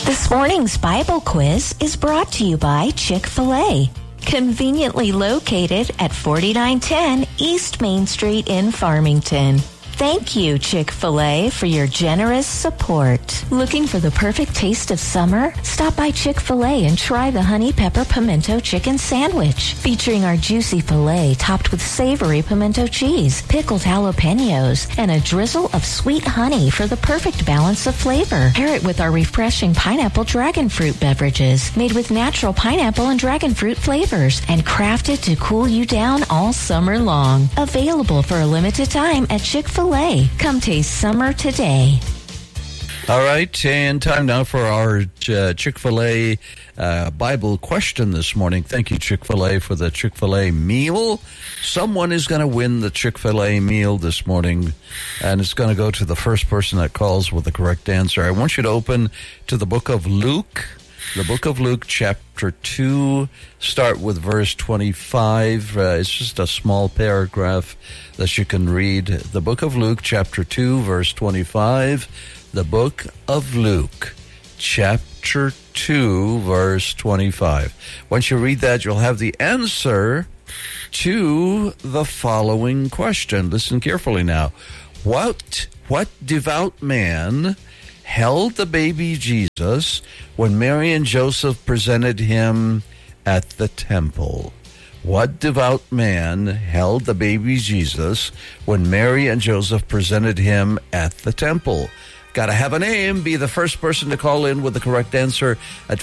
This morning's Bible quiz is brought to you by Chick-fil-A, conveniently located at 4910 East Main Street in Farmington. Thank you, Chick-fil-A, for your generous support. Looking for the perfect taste of summer? Stop by Chick-fil-A and try the Honey Pepper Pimento Chicken Sandwich, featuring our juicy filet topped with savory pimento cheese, pickled jalapenos, and a drizzle of sweet honey for the perfect balance of flavor. Pair it with our refreshing pineapple dragon fruit beverages, made with natural pineapple and dragon fruit flavors, and crafted to cool you down all summer long. Available for a limited time at Chick-fil-A. Come taste summer today. All right, and time now for our Chick-fil-A Bible question this morning. Thank you, Chick-fil-A, for the Chick-fil-A meal. Someone is going to win the Chick-fil-A meal this morning, and it's going to go to the first person that calls with the correct answer. I want you to open to the book of Luke. The book of Luke, chapter 2, start with verse 25. It's just a small paragraph that you can read. The book of Luke, chapter 2, verse 25. The book of Luke, chapter 2, verse 25. Once you read that, you'll have the answer to the following question. Listen carefully now. What devout man held the baby Jesus when Mary and Joseph presented him at the temple? What devout man held the baby Jesus when Mary and Joseph presented him at the temple? Got to have a name. Be the first person to call in with the correct answer at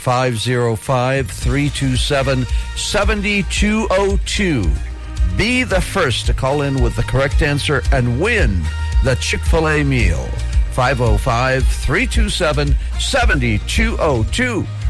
505-327-7202. Be the first to call in with the correct answer and win the Chick-fil-A meal. 505-327-7202.